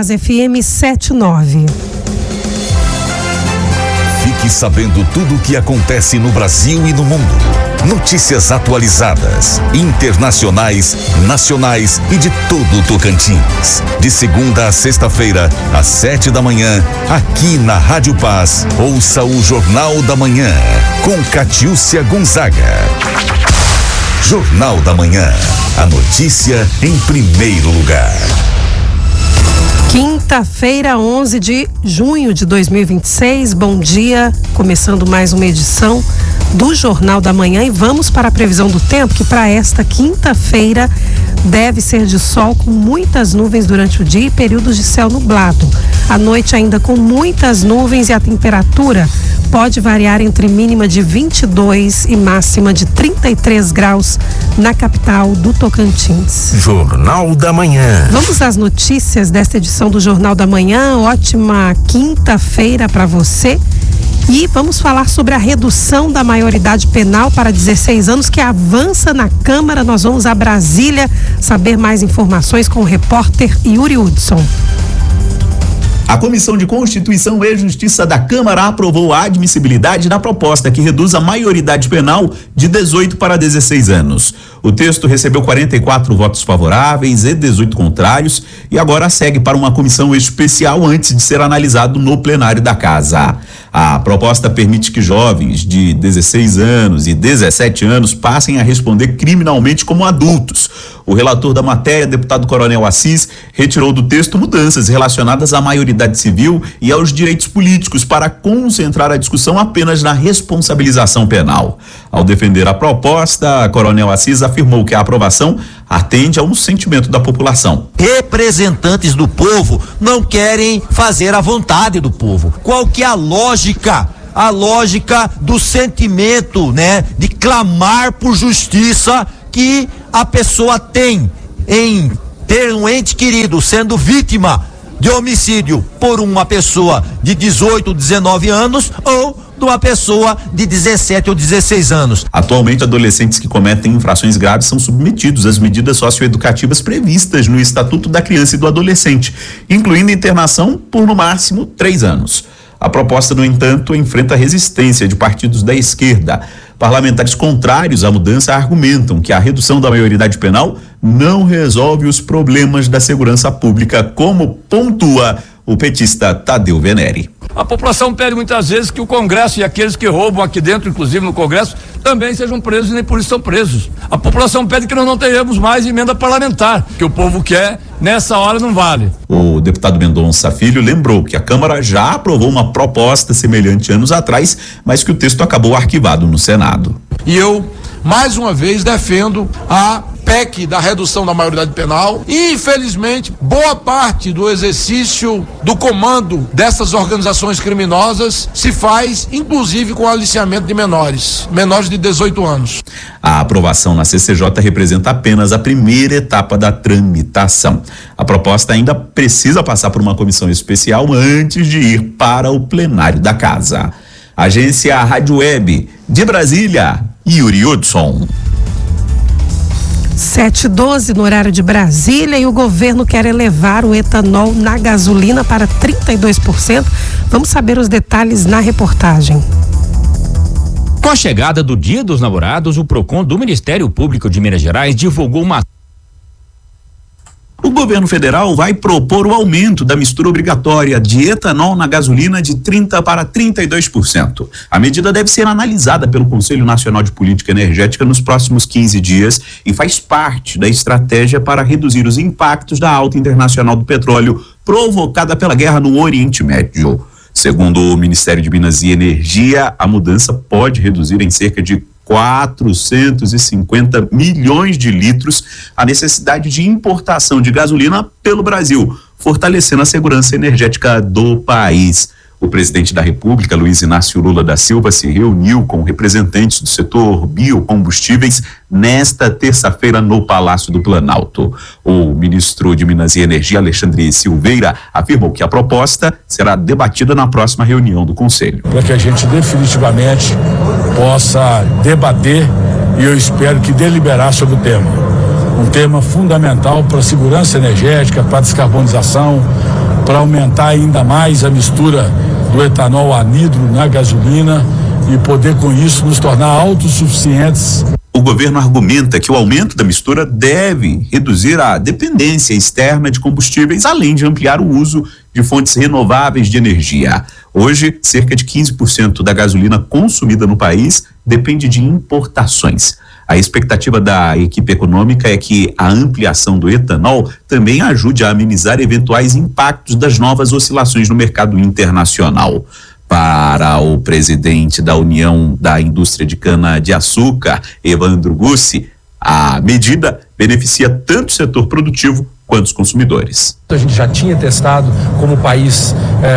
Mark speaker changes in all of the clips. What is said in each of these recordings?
Speaker 1: Paz FM 79.
Speaker 2: Fique sabendo tudo o que acontece no Brasil e no mundo. Notícias atualizadas, internacionais, nacionais e de todo o Tocantins. De segunda a sexta-feira, às 7 da manhã, aqui na Rádio Paz, ouça o Jornal da Manhã, com Catiúcia Gonzaga. Jornal da Manhã, a notícia em primeiro lugar.
Speaker 1: Quinta-feira, 11 de junho de 2026, bom dia, começando mais uma edição do Jornal da Manhã e vamos para a previsão do tempo, que para esta quinta-feira deve ser de sol com muitas nuvens durante o dia e períodos de céu nublado. À noite ainda com muitas nuvens e a temperatura pode variar entre mínima de 22 e máxima de 33 graus na capital do Tocantins.
Speaker 2: Jornal da Manhã.
Speaker 1: Vamos às notícias desta edição do Jornal da Manhã. Ótima quinta-feira para você. E vamos falar sobre a redução da maioridade penal para 16 anos que avança na Câmara. Nós vamos a Brasília saber mais informações com o repórter Yuri Hudson.
Speaker 3: A Comissão de Constituição e Justiça da Câmara aprovou a admissibilidade da proposta que reduz a maioridade penal de 18 para 16 anos. O texto recebeu 44 votos favoráveis e 18 contrários e agora segue para uma comissão especial antes de ser analisado no plenário da Casa. A proposta permite que jovens de 16 anos e 17 anos passem a responder criminalmente como adultos. O relator da matéria, deputado Coronel Assis, retirou do texto mudanças relacionadas à maioridade civil e aos direitos políticos para concentrar a discussão apenas na responsabilização penal. Ao defender a proposta, Coronel Assis afirmou que a aprovação atende a um sentimento da população.
Speaker 4: Representantes do povo não querem fazer a vontade do povo. Qual que é a lógica? A lógica do sentimento, né? De clamar por justiça que a pessoa tem em ter um ente querido sendo vítima de homicídio por uma pessoa de 18, 19 anos ou de uma pessoa de 17 ou 16 anos.
Speaker 3: Atualmente, adolescentes que cometem infrações graves são submetidos às medidas socioeducativas previstas no Estatuto da Criança e do Adolescente, incluindo internação por no máximo 3 anos. A proposta, no entanto, enfrenta resistência de partidos da esquerda. Parlamentares contrários à mudança argumentam que a redução da maioridade penal não resolve os problemas da segurança pública, como pontua o petista Tadeu Venere.
Speaker 5: A população pede muitas vezes que o Congresso e aqueles que roubam aqui dentro, inclusive no Congresso, também sejam presos e nem por isso são presos. A população pede que nós não tenhamos mais emenda parlamentar, que o povo quer, nessa hora não vale.
Speaker 3: O deputado Mendonça Filho lembrou que a Câmara já aprovou uma proposta semelhante anos atrás, mas que o texto acabou arquivado no Senado.
Speaker 6: E eu, mais uma vez, defendo a PEC da redução da maioridade penal. E, infelizmente, boa parte do exercício do comando dessas organizações criminosas se faz, inclusive, com aliciamento de menores de 18 anos.
Speaker 3: A aprovação na CCJ representa apenas a primeira etapa da tramitação. A proposta ainda precisa passar por uma comissão especial antes de ir para o plenário da Casa. Agência Rádio Web de Brasília, Yuri Hudson.
Speaker 1: 7h12 no horário de Brasília e o governo quer elevar o etanol na gasolina para 32%. Vamos saber os detalhes na reportagem.
Speaker 7: Com a chegada do Dia dos Namorados, o PROCON do Ministério Público de Minas Gerais divulgou uma...
Speaker 3: O governo federal vai propor o aumento da mistura obrigatória de etanol na gasolina de 30% para 32%. A medida deve ser analisada pelo Conselho Nacional de Política Energética nos próximos 15 dias e faz parte da estratégia para reduzir os impactos da alta internacional do petróleo provocada pela guerra no Oriente Médio. Segundo o Ministério de Minas e Energia, a mudança pode reduzir em cerca de 450 milhões de litros a necessidade de importação de gasolina pelo Brasil, fortalecendo a segurança energética do país. O presidente da República, Luiz Inácio Lula da Silva, se reuniu com representantes do setor biocombustíveis nesta terça-feira no Palácio do Planalto. O ministro de Minas e Energia, Alexandre Silveira, afirmou que a proposta será debatida na próxima reunião do Conselho.
Speaker 8: Para que a gente definitivamente possa debater e eu espero que deliberar sobre o tema. Um tema fundamental para a segurança energética, para a descarbonização, para aumentar ainda mais a mistura do etanol anidro na gasolina e poder com isso nos tornar autossuficientes.
Speaker 3: O governo argumenta que o aumento da mistura deve reduzir a dependência externa de combustíveis, além de ampliar o uso de fontes renováveis de energia. Hoje, cerca de 15% da gasolina consumida no país depende de importações. A expectativa da equipe econômica é que a ampliação do etanol também ajude a amenizar eventuais impactos das novas oscilações no mercado internacional. Para o presidente da União da Indústria de Cana-de-Açúcar, Evandro Gussi, a medida beneficia tanto o setor produtivo quanto os consumidores.
Speaker 9: A gente já tinha testado como país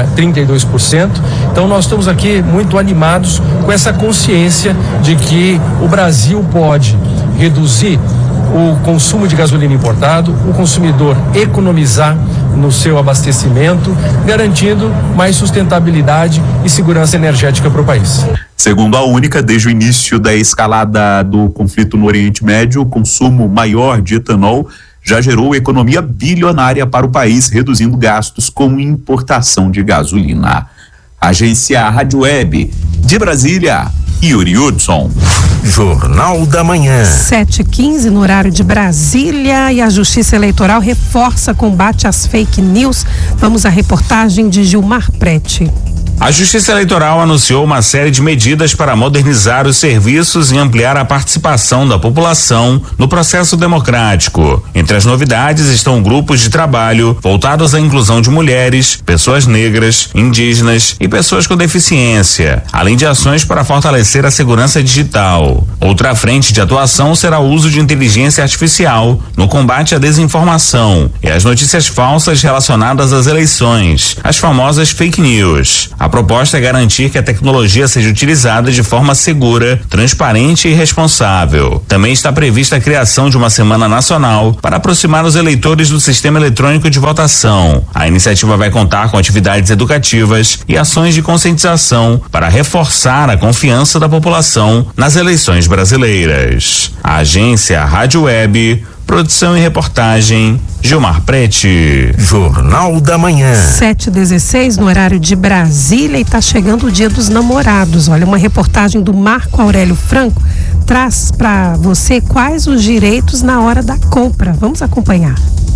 Speaker 9: 32%, então nós estamos aqui muito animados com essa consciência de que o Brasil pode reduzir o consumo de gasolina importado, o consumidor economizar no seu abastecimento, garantindo mais sustentabilidade e segurança energética para o país.
Speaker 3: Segundo a Única, desde o início da escalada do conflito no Oriente Médio, o consumo maior de etanol já gerou economia bilionária para o país, reduzindo gastos com importação de gasolina. Agência Rádio Web de Brasília, Yuri Hudson.
Speaker 2: Jornal da Manhã.
Speaker 1: 7h15 no horário de Brasília, e a Justiça Eleitoral reforça combate às fake news. Vamos à reportagem de Gilmar Prete.
Speaker 10: A Justiça Eleitoral anunciou uma série de medidas para modernizar os serviços e ampliar a participação da população no processo democrático. Entre as novidades estão grupos de trabalho voltados à inclusão de mulheres, pessoas negras, indígenas e pessoas com deficiência, além de ações para fortalecer a segurança digital. Outra frente de atuação será o uso de inteligência artificial no combate à desinformação e às notícias falsas relacionadas às eleições, as famosas fake news. A proposta é garantir que a tecnologia seja utilizada de forma segura, transparente e responsável. Também está prevista a criação de uma semana nacional para aproximar os eleitores do sistema eletrônico de votação. A iniciativa vai contar com atividades educativas e ações de conscientização para reforçar a confiança da população nas eleições brasileiras. A agência Rádio Web, produção e reportagem, Gilmar Prete.
Speaker 2: Jornal da Manhã.
Speaker 1: 7h16 no horário de Brasília, e está chegando o Dia dos Namorados. Olha, uma reportagem do Marco Aurélio Franco traz para você quais os direitos na hora da compra. Vamos acompanhar.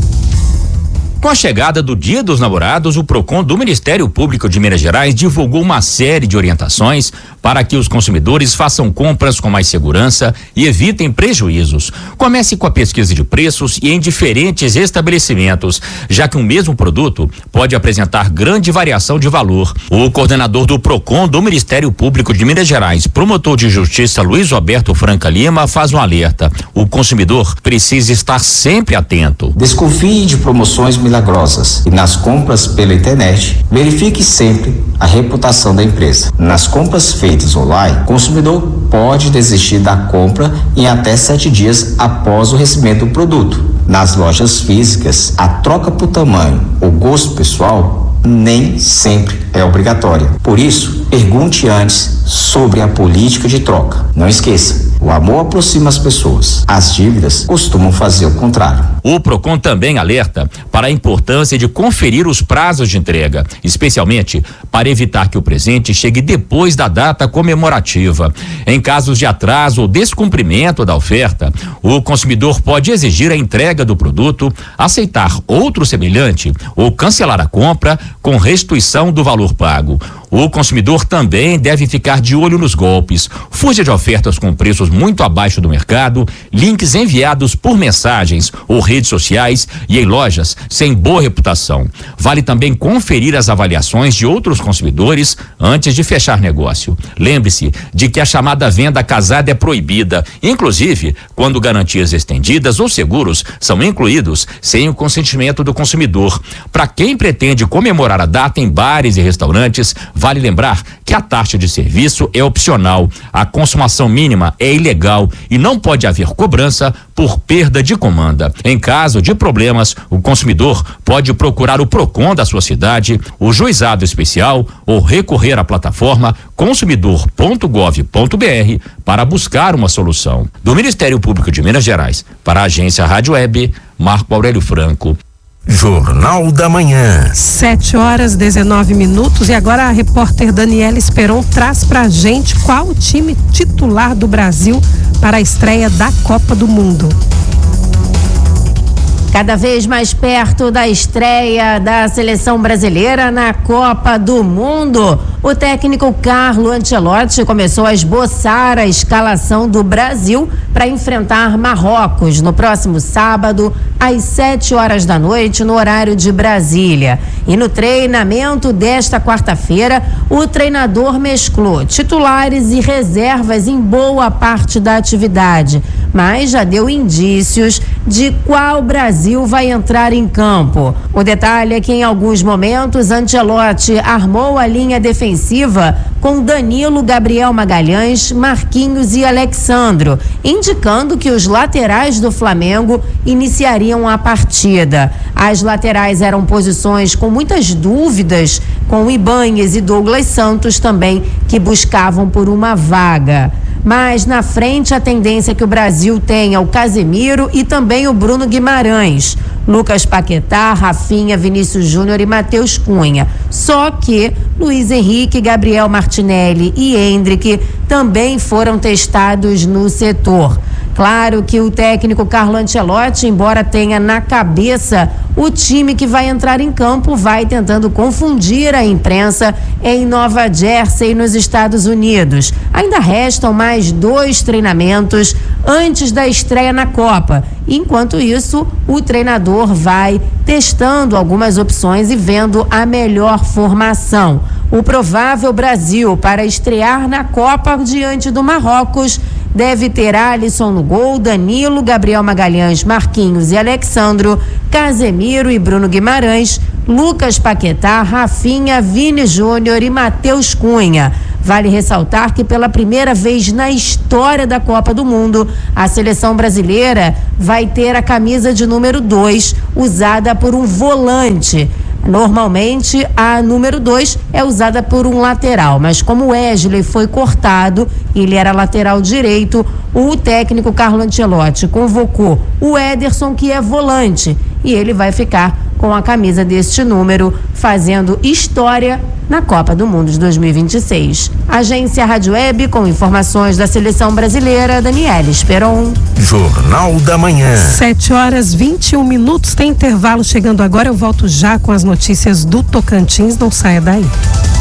Speaker 7: Com a chegada do Dia dos Namorados, o PROCON do Ministério Público de Minas Gerais divulgou uma série de orientações para que os consumidores façam compras com mais segurança e evitem prejuízos. Comece com a pesquisa de preços e em diferentes estabelecimentos, já que um mesmo produto pode apresentar grande variação de valor. O coordenador do PROCON do Ministério Público de Minas Gerais, promotor de justiça Luiz Roberto Franca Lima, faz um alerta. O consumidor precisa estar sempre atento.
Speaker 11: Desconfie de promoções milagrosas e nas compras pela internet, verifique sempre a reputação da empresa. Nas compras feitas online, o consumidor pode desistir da compra em até 7 dias após o recebimento do produto. Nas lojas físicas, a troca por tamanho ou gosto pessoal nem sempre é obrigatória. Por isso, pergunte antes sobre a política de troca. Não esqueça, o amor aproxima as pessoas. As dívidas costumam fazer o contrário.
Speaker 7: O PROCON também alerta para a importância de conferir os prazos de entrega, especialmente para evitar que o presente chegue depois da data comemorativa. Em casos de atraso ou descumprimento da oferta, o consumidor pode exigir a entrega do produto, aceitar outro semelhante ou cancelar a compra com restituição do valor pago. O consumidor também deve ficar de olho nos golpes. Fuja de ofertas com preços muito abaixo do mercado, links enviados por mensagens ou redes sociais e em lojas sem boa reputação. Vale também conferir as avaliações de outros consumidores antes de fechar negócio. Lembre-se de que a chamada venda casada é proibida, inclusive quando garantias estendidas ou seguros são incluídos sem o consentimento do consumidor. Para quem pretende comemorar a data em bares e restaurantes, vale lembrar que a taxa de serviço é opcional. A consumação mínima é ilegal e não pode haver cobrança por perda de comanda. Em caso de problemas, o consumidor pode procurar o PROCON da sua cidade, o juizado especial ou recorrer à plataforma consumidor.gov.br para buscar uma solução. Do Ministério Público de Minas Gerais, para a agência Rádio Web, Marco Aurélio Franco.
Speaker 2: Jornal da Manhã.
Speaker 1: 7h19 e agora a repórter Daniela Esperon traz pra gente qual o time titular do Brasil para a estreia da Copa do Mundo.
Speaker 12: Cada vez mais perto da estreia da seleção brasileira na Copa do Mundo, o técnico Carlo Ancelotti começou a esboçar a escalação do Brasil para enfrentar Marrocos no próximo sábado, às 7h da noite, no horário de Brasília. E no treinamento desta quarta-feira, o treinador mesclou titulares e reservas em boa parte da atividade, mas já deu indícios de qual Brasil vai entrar em campo. O detalhe é que em alguns momentos Ancelotti armou a linha defensiva com Danilo, Gabriel Magalhães, Marquinhos e Alexandro, indicando que os laterais do Flamengo iniciariam a partida. As laterais eram posições com muitas dúvidas, com Ibanez e Douglas Santos também, que buscavam por uma vaga. Mas na frente a tendência é que o Brasil tenha o Casemiro e também o Bruno Guimarães, Lucas Paquetá, Rafinha, Vinícius Júnior e Matheus Cunha. Só que Luiz Henrique, Gabriel Martinelli e Endrick também foram testados no setor. Claro que o técnico Carlo Ancelotti, embora tenha na cabeça o time que vai entrar em campo, vai tentando confundir a imprensa em Nova Jersey, nos Estados Unidos. Ainda restam mais 2 treinamentos antes da estreia na Copa. Enquanto isso, o treinador vai testando algumas opções e vendo a melhor formação. O provável Brasil para estrear na Copa diante do Marrocos deve ter Alisson no gol, Danilo, Gabriel Magalhães, Marquinhos e Alexandro, Casemiro e Bruno Guimarães, Lucas Paquetá, Rafinha, Vini Júnior e Matheus Cunha. Vale ressaltar que pela primeira vez na história da Copa do Mundo, a seleção brasileira vai ter a camisa de número 2, usada por um volante. Normalmente, a número 2 é usada por um lateral, mas como o Wesley foi cortado, ele era lateral direito, o técnico Carlo Ancelotti convocou o Ederson, que é volante, e ele vai ficar com a camisa deste número, fazendo história na Copa do Mundo de 2026. Agência Rádio Web, com informações da seleção brasileira, Daniela Esperon.
Speaker 2: Jornal da Manhã.
Speaker 1: 7h21, tem intervalo chegando agora, eu volto já com as notícias do Tocantins, não saia daí.